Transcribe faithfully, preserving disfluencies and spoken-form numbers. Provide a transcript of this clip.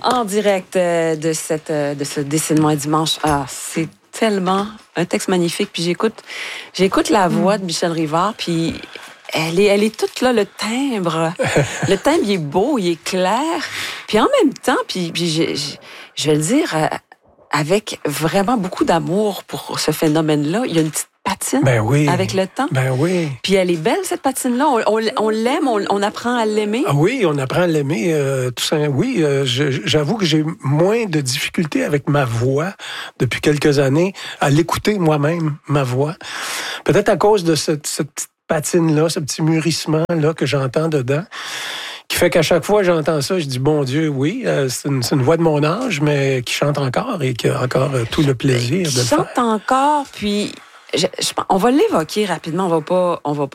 En direct euh, de, cette, euh, de ce Dessine-moi un dimanche. Ah, c'est tellement un texte magnifique. Puis j'écoute, j'écoute la voix de Michel Rivard, puis elle est, elle est toute là, le timbre. Le timbre, il est beau, il est clair. Puis en même temps, puis, puis je, je, je vais le dire, euh, avec vraiment beaucoup d'amour pour ce phénomène-là, il y a une petite patine ben oui. avec le temps. Ben oui. Puis elle est belle, cette patine-là. On, on, on l'aime, on, on apprend à l'aimer. Ah oui, on apprend à l'aimer. Euh, tout ça. Oui, euh, je, j'avoue que j'ai moins de difficultés avec ma voix depuis quelques années, à l'écouter moi-même, ma voix. Peut-être à cause de cette, cette petite patine-là, ce petit mûrissement-là que j'entends dedans, qui fait qu'à chaque fois que j'entends ça, je dis, bon Dieu, oui, euh, c'est, une, c'est une voix de mon âge, mais qui chante encore et qui a encore euh, tout le plaisir de le faire. Qui chante encore, puis... Je, je, on va l'évoquer rapidement, on va pas, on va pas